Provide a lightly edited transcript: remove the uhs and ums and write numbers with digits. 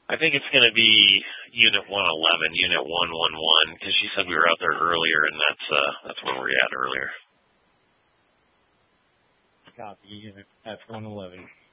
I think it's going to be Unit 111, Unit 111, because she said we were out there earlier, and that's where we were at earlier. Copy, Unit F111.